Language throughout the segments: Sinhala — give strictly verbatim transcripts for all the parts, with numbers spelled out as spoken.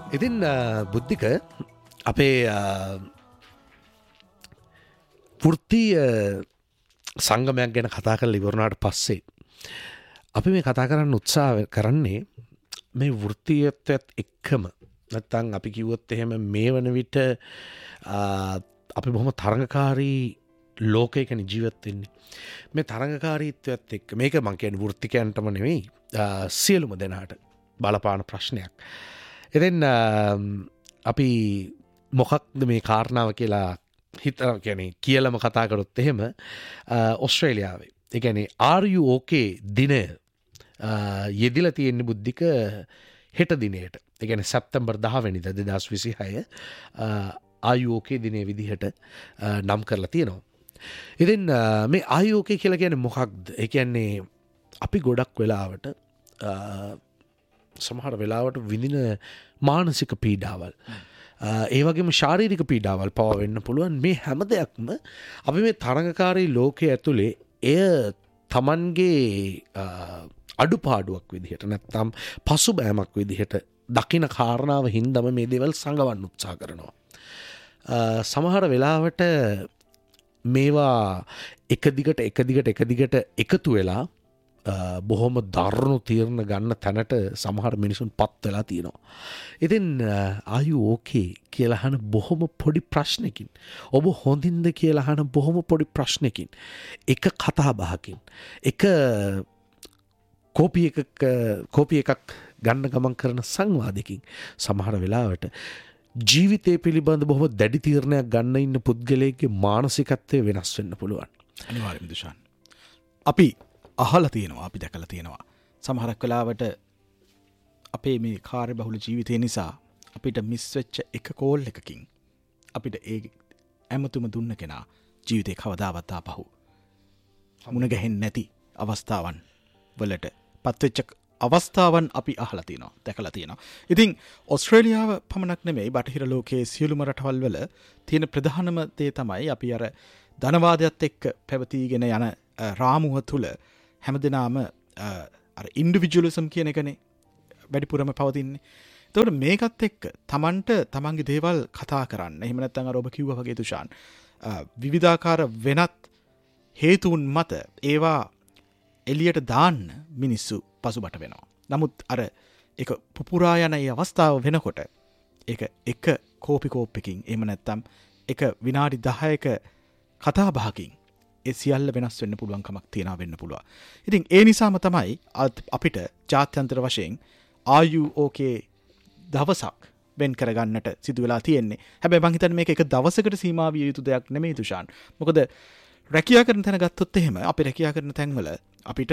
ඉතින් බුද්ධික අපේ වෘත්තීය සංගමයක් ගැන කතා කරලා ඉවරනාට පස්සේ අපි මේ කතා කරන්න උත්සාහ කරන්නේ මේ වෘත්තීයත්වයත් එක්කම නැත්තම් අපි කිව්වොත් එහෙම මේ වන විට අපි බොහොම තරඟකාරී ලෝකයක ජීවත් වෙන්නේ. මේ තරඟකාරීත්වයත් එක්ක මේක මං කියන්නේ වෘත්තිකයන්ටම නෙවෙයි සියලුම දෙනාට බලපාන ප්‍රශ්නයක්. ඉතින් අපි මොකක්ද මේ කාරණාව කියලා හිත කියන්නේ කියලාම කතා කරොත් එහෙම ඕස්ට්‍රේලියාවේ ඒ කියන්නේ are you okay දිනය යෙදිලා තියෙන බුද්ධික හෙට දිනේට. ඒ කියන්නේ සැප්තැම්බර් දහ වෙනිදා දෙදාස් විසිහය are you okay දිනේ විදිහට නම් කරලා තියෙනවා. ඉතින් මේ are you okay කියලා කියන්නේ මොකක්ද? ඒ කියන්නේ අපි ගොඩක් වෙලාවට සමහර වෙලාවට විඳින මානසික පීඩාවල් ඒ වගේම ශාරීරික පීඩාවල් පවා වෙන්න පුළුවන්. මේ හැම දෙයක්ම අපි මේ තරඟකාරී ලෝකයේ ඇතුලේ එය Tamanගේ අඩුපාඩුවක් විදිහට නැත්නම් පසුබෑමක් විදිහට දකින කාරණාව හින්දාම මේ දේවල් සංගවන්න උත්සාහ කරනවා. සමහර වෙලාවට මේවා එක දිගට එක දිගට එක දිගට එකතු වෙලා බොහොම දරුණු තීරණ ගන්න තැනට සමහර මිනිසුන් පත් වෙලා තියෙනවා. ඉතින් are you okay කියලා අහන බොහොම පොඩි ප්‍රශ්නකින් ඔබ හොඳින්ද කියලා අහන බොහොම පොඩි ප්‍රශ්නකින් එක කතා බහකින් එක කෝපි එකක කෝපි එකක් ගන්න ගමන් කරන සංවාදයකින් සමහර වෙලාවට ජීවිතය පිළිබඳ බොහොම දැඩි තීරණයක් ගන්න ඉන්න පුද්ගලයෙක්ගේ මානසිකත්වය වෙනස් වෙන්න පුළුවන්. අනිවාර්යයෙන්ම දුෂාන්. අපි අහලා තියෙනවා, අපි දැකලා තියෙනවා. සමහරක් වෙලාවට අපේ මේ කාර්යබහුල ජීවිතය නිසා අපිට මිස් වෙච්ච එක කෝල් එකකින් අපිට ඒ ඇමතුම දුන්න කෙනා ජීවිතේ කවදාවත් ආපහු මුණ ගැහෙන්නේ නැති අවස්ථාවන් වලට පත්වෙච්ච අවස්ථාවන් අපි අහලා තියෙනවා, දැකලා තියෙනවා. ඉතින් ඕස්ට්‍රේලියාව පමණක් නෙමෙයි බටහිර ලෝකයේ සියලුම රටවල් වල තියෙන ප්‍රධානම දේ තමයි අපි අර ධනවාදයත් එක්ක පැවතීගෙන යන රාමුව තුල හැමදෙනාම අර ඉන්ඩිවිජුවලිසම් කියන එකනේ වැඩිපුරම පවතින්නේ. එතකොට මේකත් එක්ක Tamanට Tamanගේ දේවල් කතා කරන්න. එහෙම නැත්නම් අර ඔබ කිව්වා වගේ තුෂාන් විවිධාකාර වෙනත් හේතුන් මත ඒවා එළියට දාන්න මිනිස්සු පසුබට වෙනවා. නමුත් අර ඒක පුපුරා යන ඒ අවස්ථාව වෙනකොට ඒක එක කෝපි කෝප්පකින් එහෙම නැත්නම් එක විනාඩි දහයක කතා බහකින් ඒ සියල්ල වෙනස් වෙන්න පුළුවන් කමක් තියනවා වෙන්න පුළුවන්. ඉතින් ඒ නිසාම තමයි අපිට ජාත්‍යන්තර වශයෙන් are you okay දවසක් වෙන් කරගන්නට සිදු වෙලා තියෙන්නේ. හැබැයි මං හිතන්නේ මේක එක දවසකට සීමා විය යුතු දෙයක් නෙමෙයි තුෂාන්. මොකද රැකියා කරන තැන ගත්තොත් එහෙම අපි රැකියා කරන තැන්වල අපිට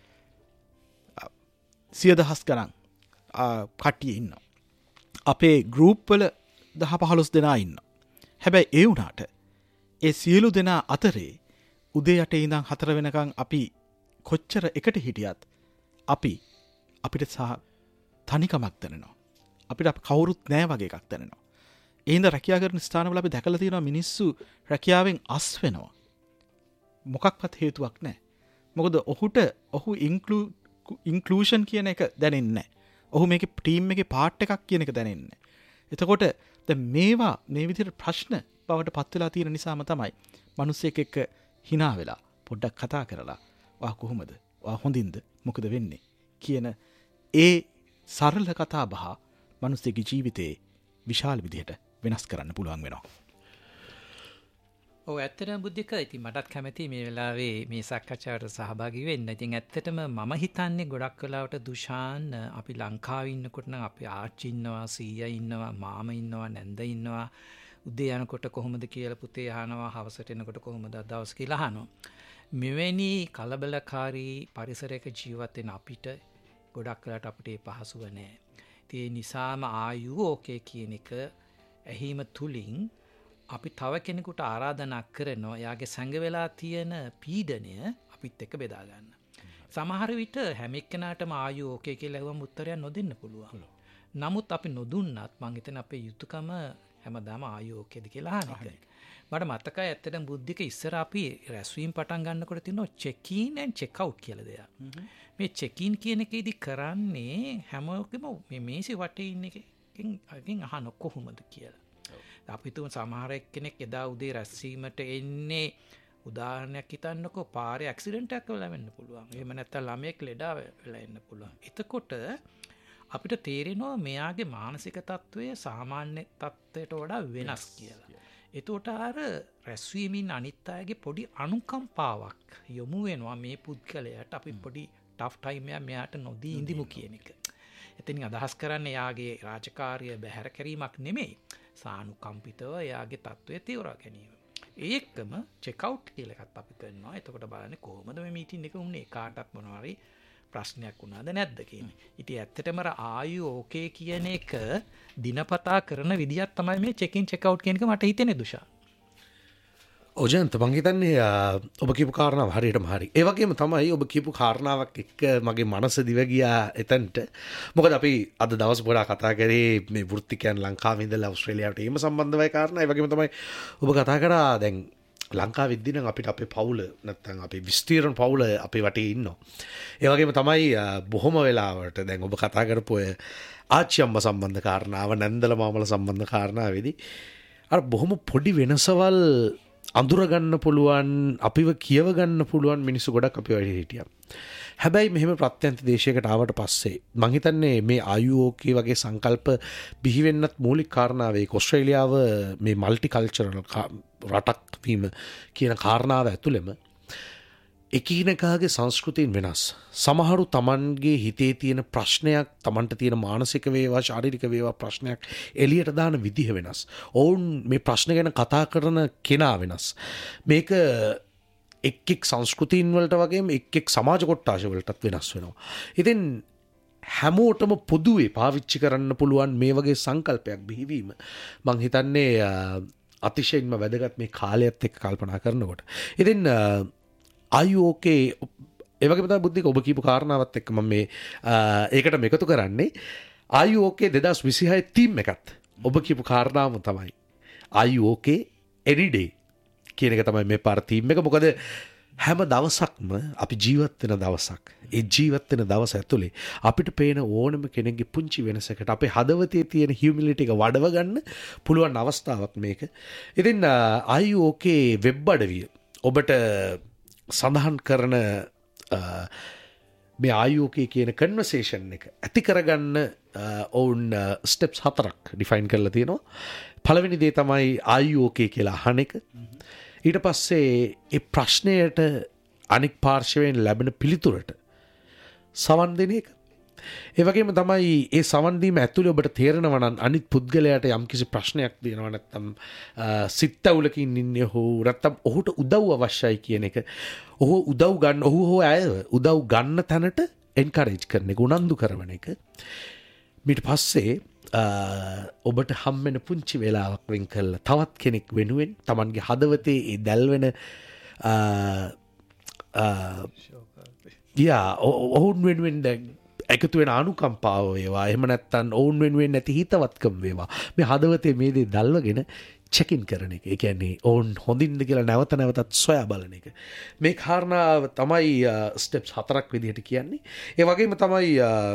සිය දහස් ගණන් කට්ටිය ඉන්නවා. අපේ ගෲප් වල දහ පහළොස් දෙනා ඉන්නවා. හැබැයි ඒ වුණාට ඒ සියලු දෙනා අතරේ උදේ යටේ ඉඳන් හතර වෙනකන් අපි කොච්චර එකට හිටියත් අපි අපිට තනිකමක් දැනෙනවා. අපිට කවුරුත් නැහැ වගේ එකක් දැනෙනවා. ඒ හින්දා රැකියා කරන ස්ථානවල අපි දැකලා තියෙනවා මිනිස්සු රැකියාවෙන් අස් වෙනවා. මොකක්වත් හේතුවක් නැහැ. මොකද ඔහුට ඔහු ඉන්ක්ලූෂන් කියන එක දැනෙන්නේ නැහැ. ඔහු මේකේ ටීම් එකේ පාර්ට් එකක් කියන එක දැනෙන්නේ නැහැ. එතකොට දැන් මේවා මේ විදිහට ප්‍රශ්න බවට පත් වෙලා තියෙන නිසාම තමයි මිනිස්සෙක් එක්ක hina වෙලා පොඩ්ඩක් කතා කරලා "වා කොහොමද? වා හොඳින්ද? මොකද වෙන්නේ?" කියන ඒ සරල කතා බහ මිනිස්සෙගේ ජීවිතේ විශාල විදිහට වෙනස් කරන්න පුළුවන් වෙනවා. ඔව් ඇත්තටම බුද්ධික ඉතින් මටත් කැමතියි මේ වෙලාවේ මේ සාකච්ඡාවට සහභාගී වෙන්න. ඉතින් ඇත්තටම මම හිතන්නේ ගොඩක් වෙලාවට දුෂාන් අපි ලංකාවේ ඉන්නකොට නම් අපි ආච්චි ඉන්නවා, සීයා ඉන්නවා, මාමා ඉන්නවා, නැන්ද ඉන්නවා. උදේ යනකොට කොහොමද කියලා පුතේ අහනවා, හවසට එනකොට කොහොමද දවස් කියලා අහනවා. මෙවැනි කලබලකාරී පරිසරයක ජීවත් වෙන අපිට ගොඩක් වෙලාවට අපිට පහසුව නැහැ. ඒ නිසාම ආයු ඕකේ කියන එක ඇහිම තුලින් අපි තව කෙනෙකුට ආරාධනා කරනවා එයාගේ සංග වෙලා තියෙන පීඩනය අපිත් එක්ක බෙදා ගන්න. සමහර විට හැම එක්කෙනාටම ආයු ඕකේ කියලා ඇහුවම උත්තරයක් නොදෙන්න පුළුවන්. නමුත් අපි නොදුන්නත් මං හිතන්නේ අපේ යුතුයකම හැමදාම ආයු ඕකේද කියලා අහන එක. මට මතකයි ඇත්තටම බුද්ධික ඉස්සර අපි රැස්වීම පටන් ගන්නකොට තියෙනවා check in and check out කියලා දෙයක්. මේ check in කියන එකේදී කරන්නේ හැමෝගෙම මේ මේසෙ වටේ ඉන්න එකකින් අකින් අහන කොහොමද කියලා. අපි තුන් සමහර එක්කෙනෙක් එදා උදේ රැස්වීමට එන්නේ උදාහරණයක් හිතන්නකෝ පාරේ ඇක්සිඩන්ට් එකක් වෙලා වෙන්න පුළුවන්. එහෙම නැත්නම් ළමයෙක් ලෙඩ වෙලා එන්න පුළුවන්. එතකොට අපිට තේරෙනවා මෙයාගේ මානසික තත්ත්වය සාමාන්‍ය තත්ත්වයට වඩා වෙනස් කියලා. එතකොට අර රැස්වීමින් අනිත් අයගේ පොඩි අනුකම්පාවක් යොමු වෙනවා මේ පුද්ගලයාට අපි පොඩි ටෆ් ටයිම් එකක් මෙයාට නොදී ඉඳිමු කියන එක. එතනින් අදහස් කරන්නේ එයාගේ රාජකාරිය බැහැර කිරීමක් නෙමෙයි. සානුකම්පිතව එයාගේ තත්ත්වය තීව්‍ර ගැනීම. ඒකම චෙක් අවුට් කියලා එකක් අපි කරනවා. එතකොට බලන්නේ කොහොමද මේ මීටින් එක උන්නේ කාටත් මොනවා හරි ප්‍රශ්නයක් වුණාද නැද්ද කියන්නේ. ඉතින් ඇත්තටම ආයු ඕකේ කියන එක දිනපතා කරන විදියක් තමයි මේ චෙක් ඉන් චෙක් අවුට් කියන එක මට හිතෙන්නේ දුෂා. ඔජන්ත මං හිතන්නේ ඔබ කියපු කාරණාව හරියටම හරි. ඒ වගේම තමයි ඔබ කියපු කාරණාවක් එක්ක මගේ මනස දිව ගියා එතනට. මොකද අපි අද දවස් ගොඩාක් කතා කරේ මේ වෘත්තිකයන් ලංකාවේ ඉඳලා ඕස්ට්‍රේලියාවට ඒම සම්බන්ධවයි කාරණා. ඒ වගේම තමයි ඔබ කතා කරා දැන් ලංකාවේ ඉඳිනම් අපිට අපේ පවුල නැත්නම් අපේ විස්තීර්ණ පවුල අපේ වටේ ඉන්නවා. ඒ වගේම තමයි බොහොම වෙලාවට දැන් ඔබ කතා කරපු ඔය ආච්චි අම්මා සම්බන්ධ කාරණාව නැන්දල මාමල සම්බන්ධ කාරණාවේදී අර බොහොම පොඩි වෙනසවල් අඳුරගන්න පුළුවන් අපිව කියව ගන්න පුළුවන් මිනිස්සු ගොඩක් අපි වැඩි හිටියා. හැබැයි මෙහෙම ප්‍රත්‍යන්ත දේශයකට ආවට පස්සේ මං හිතන්නේ මේ ආයුஓකේ වගේ සංකල්ප බිහි වෙන්නත් මූලික කාරණාව ඒක ඕස්ට්‍රේලියාව මේ මල්ටි කල්චරල් රටක් වීම කියන කාරණාව ඇතුළෙම එකිනෙකාගේ සංස්කෘතියෙන් වෙනස්. සමහරු තමන්ගේ හිතේ තියෙන ප්‍රශ්නයක් තමන්ට තියෙන මානසික වේවා ශාරීරික වේවා ප්‍රශ්නයක් එළියට දාන විදිහ වෙනස්. ඔවුන් මේ ප්‍රශ්න ගැන කතා කරන කෙනා වෙනස්. මේක එක් එක් සංස්කෘතීන් වලට වගේම එක් එක් සමාජ කොට්ටාශ වලටත් වෙනස් වෙනවා. ඉතින් හැමෝටම පොදුවේ පාවිච්චි කරන්න පුළුවන් මේ වගේ සංකල්පයක් බිහිවීම මං හිතන්නේ අතිශයින්ම වැදගත් මේ කාලයත් එක්ක කල්පනා කරනකොට. ඉතින් ආයුஓකේ ඒවගේ තමයි බුද්ධික ඔබ කියපු කාරණාවත් එක්ක මම මේ ඒකට මේකතු කරන්නේ ආයුஓකේ දෙදහස් විසිහය තීම් එකත් ඔබ කියපු කාරණාවම තමයි ආයුஓකේ any day කියන එක තමයි මේ පාර තීම් එක. මොකද හැම දවසක්ම අපි ජීවත් වෙන දවසක්. ඒ ජීවත් වෙන දවස ඇතුලේ අපිට පේන ඕනම කෙනෙක්ගේ පුංචි වෙනසකට අපේ හදවතේ තියෙන හියුමිලිටි එක වඩව ගන්න පුළුවන් අවස්ථාවක් මේක. ඉතින් ආයුஓකේ වෙබ් අඩවිය ඔබට සඳහන් කරන මේ ආයුෝකේ කියන කන්වර්සේෂන් එක ඇති කරගන්න ඔවුන් ස්ටෙප්ස් හතරක් ඩිෆයින් කරලා තියෙනවා. පළවෙනි දේ තමයි ආයුෝකේ කියලා අහන එක. ඊට පස්සේ ඒ ප්‍රශ්නයට අනික් පාර්ශවයෙන් ලැබෙන පිළිතුරට සවන් දෙන එක. ඒ වගේම තමයි ඒ සවන් දීම ඇතුළේ ඔබට තේරෙනවා නම් අනිත් පුද්ගලයාට යම්කිසි ප්‍රශ්නයක් තියෙනවා නැත්නම් සිත්ඇවුලකින් ඉන්නේ හෝ නැත්නම් ඔහුට උදව් අවශ්‍යයි කියන එක ඔහු උදව් ගන්න ඔහු හෝ අය උදව් ගන්න තැනට එන්කරේජ් කරන එක උනන්දු කරන එක. ඊට පස්සේ ඔබට හම්බෙන පුංචි වෙලාවක් වෙන් කරලා තවත් කෙනෙක් වෙනුවෙන් Tamanගේ හදවතේ ඒ දැල්වෙන යා ඔවුන් වෙනුවෙන් එකතු වෙන අනුකම්පාව වේවා එහෙම නැත්නම් ඔවුන් වෙනුවෙන් නැති හිතවත්කම වේවා මේ හදවතේ මේ දේ දැල්වගෙන චෙක් ඉන් කරන එක. ඒ කියන්නේ ඔවුන් හොඳින්ද කියලා නැවත නැවතත් සොයා බලන එක. මේ කාරණාව තමයි ස්ටෙප්ස් හතරක් විදිහට කියන්නේ. ඒ වගේම තමයි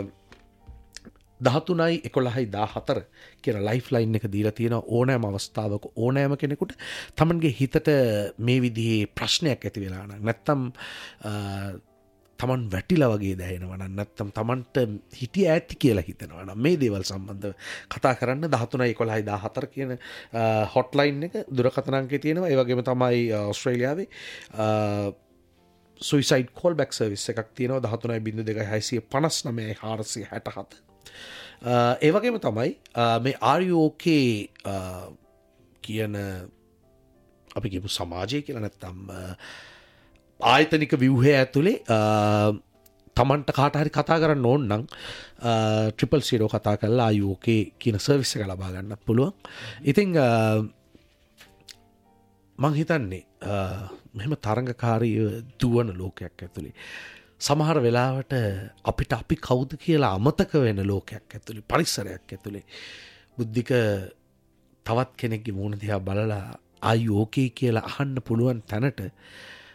දහතුනයි එකොළහයි දාහතර කියන ලයිෆ් ලයින් එක දීලා තියෙන ඕනෑම අවස්ථාවක ඕනෑම කෙනෙකුට තමන්ගේ හිතට මේ විදිහේ ප්‍රශ්නයක් ඇති වෙලා නම් නැත්නම් තමන් වැටිලා වගේ දැනෙනවා නම් නැත්නම් තමන්ට හිටිය ඇති කියලා හිතනවා නම් මේ දේවල් සම්බන්ධව කතා කරන්න දහතුනයි එකොළහයි දාහතර කියන හොට්ලයින් එක දුරකථන අංකය තියෙනවා. ඒ වගේම තමයි ඕස්ට්‍රේලියාවේ සුයිසයිඩ් කෝල් බැක් සර්විස් එකක් තියෙනවා දහතුනයි බිංදුව දෙකයි හයසිය පනස් නවයයි හාරසිය හැට හත. ඒ වගේම තමයි මේ ආයුஓකේ කියන අපි කියමු සමාජය කියලා නැත්නම් ආයතනික ව්‍යුහය ඇතුලේ තමන්ට කාට හරි කතා කරන්න ඕන නම් ට්‍රිපල් සීරෝ කතා කරලා ආයුஓකේ කියන සර්විස් එක ලබා ගන්නත් පුළුවන්. ඉතින් මං හිතන්නේ මෙහෙම තරඟකාරී දුවන ලෝකයක් ඇතුලේ සමහර වෙලාවට අපිට අපි කවුද කියලා අමතක වෙන ලෝකයක් ඇතුලේ පරිසරයක් ඇතුලේ බුද්ධික තවත් කෙනෙක්ගේ මූණ දිහා බලලා ආයුෝකේ කියලා අහන්න පුළුවන් තැනට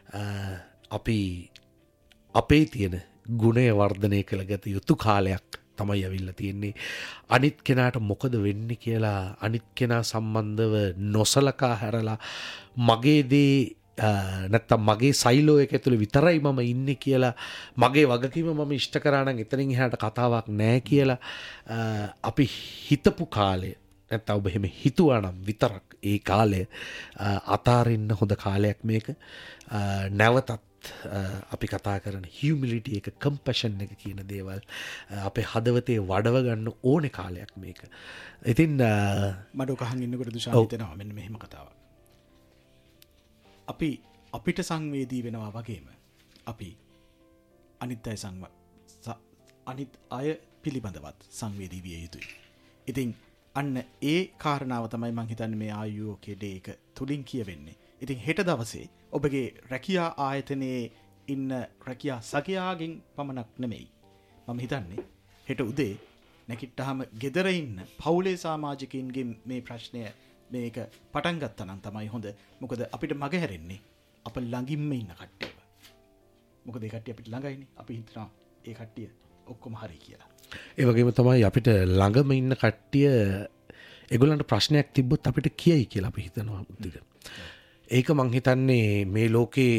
අපි අපේ තියෙන ගුණය වර්ධනය කළ ගත යුතු කාලයක් තමයි ඇවිල්ලා තියෙන්නේ. අනිත් කෙනාට මොකද වෙන්නේ කියලා අනිත් කෙනා සම්බන්ධව නොසලකා හැරලා මගේ දේ නැත්තම් මගේ සයිලෝ එක ඇතුළේ විතරයි මම ඉන්නේ කියලා මගේ වගකීම මම ඉෂ්ට කරා නම් එතනින් එහාට කතාවක් නැහැ කියලා අපි හිතපු කාලය නැත්තම් ඔබ එහෙම හිතුවා නම් විතරක් ඒ කාලය අතාරින්න හොඳ කාලයක් මේක. නැවතත් අපි කතා කරන හියුමිලිටි එක කම්පැෂන් එක කියන දේවල් අපේ හදවතේ වඩව ගන්න ඕනේ කාලයක් මේක. ඉතින් මඩ කහන් ඉන්නකොට දුෂාන් හිතෙනවා මෙන්න මෙහෙම කතාවක්. අපි අපිට සංවේදී වෙනවා වගේම අපි අනිත් අය සංව අනිත් අය පිළිබඳවත් සංවේදී විය යුතුයි. ඉතින් අන්න ඒ කාරණාව තමයි මං හිතන්නේ මේ ආයුෝකේ ඩේ එක තුලින් කියවෙන්නේ. ඉතින් හෙට දවසේ ඔබගේ රැකියා ආයතනයේ ඉන්න රැකියා සගයාගෙන් පමණක් නෙමෙයි. මම හිතන්නේ හෙට උදේ නැගිට්ටාම ගෙදර ඉන්න පවුලේ සමාජිකයින්ගෙන් මේ ප්‍රශ්නය මේක පටන් ගත්තා නම් තමයි හොඳ. මොකද අපිට මග හැරෙන්නේ අප ළඟින්ම ඉන්න කට්ටිය. මොකද ඒ කට්ටිය අපිට ළඟයිනේ. අපි හිතනවා ඒ කට්ටිය ඔක්කොම හරි කියලා. ඒ වගේම තමයි අපිට ළඟම ඉන්න කට්ටිය ඒගොල්ලන්ට ප්‍රශ්නයක් තිබ්බොත් අපිට කියයි කියලා අපි හිතනවා බුද්ධික. ඒක මං හිතන්නේ මේ ලෝකේ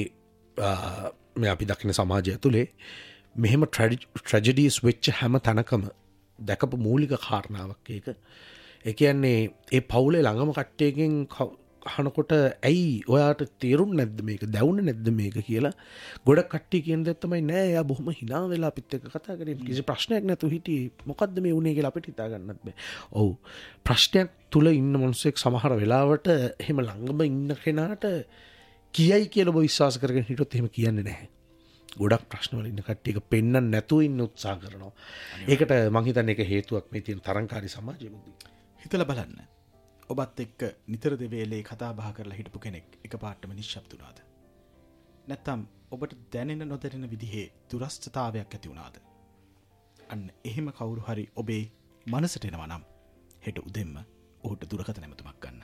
මේ අපි දකින සමාජය ඇතුලේ මෙහෙම ට්‍රැජඩීස් වෙච්ච හැම තැනකම දැකපු මූලික කාරණාවක් ඒක. ඒ කියන්නේ ඒ පවුලේ ළඟම කට්ටියකින් අහනකොට ඇයි ඔයාට තේරුම් නැද්ද මේක දැවුනේ නැද්ද මේක කියලා ගොඩක් කට්ටිය කියන දේ තමයි නෑ එයා බොහොම hina වෙලා අපිත් එක්ක කතා කරේ කිසි ප්‍රශ්නයක් නැතුව හිටියේ මොකද්ද මේ වුනේ කියලා අපිට හිතා ගන්නත් බෑ. ඔව් ප්‍රශ්නයක් තුල ඉන්න මිනිස්සෙක් සමහර වෙලාවට එහෙම ළඟම ඉන්න කෙනාට කියයි කියලා ඔබ විශ්වාස කරගෙන හිටියොත් එහෙම කියන්නේ නැහැ. ගොඩක් ප්‍රශ්න වල ඉන්න කට්ටියක පෙන්නන්න නැතුව ඉන්න උත්සාහ කරනවා. ඒකට මං හිතන්නේ ඒක හේතුවක් මේ තියෙන තරංකාරී සමාජයේ මුදී. හිතලා බලන්න. ඔබත් එක්ක නිතර දෙවේලේ කතා බහ කරලා හිටපු කෙනෙක් එකපාරටම නිශ්ශබ්ද වුණාද? නැත්තම් ඔබට දැනෙන නොදැනෙන විදිහේ දුරස්ථතාවයක් ඇති වුණාද? අන්න එහෙම කවුරු හරි ඔබේ මනසට එනවා නම් හෙට උදෙන්ම ඔහුට දුරකථන ඇමතුමක් ගන්න.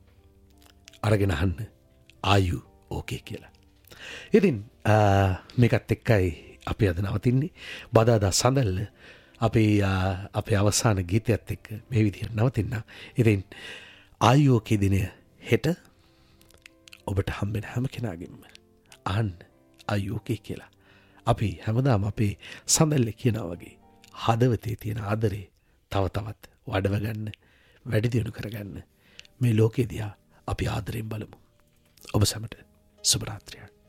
අරගෙන අහන්න ආයු ඕකේ කියලා. ඉතින් මේකත් එක්කයි අපි අද නවතින්නේ. බදාදා සඳල්ල අපි අපේ අවසාන ගීතයත් එක්ක මේ විදිහට නවතින්න. ඉතින් ආයුෝකේ දිනය හෙට ඔබට හම්බෙන හැම කෙනාගෙම අහන්න ආයුෝකේ කියලා. අපි හැමදාම අපේ සඳල්ලේ කියනවා වගේ හදවතේ තියෙන ආදරේ තව තවත් වඩව ගන්න, වැඩි දියුණු කරගන්න මේ ලෝකෙ දිහා අපි ආදරෙන් බලමු. ඔබ සැමට සුබ රාත්‍රියක්.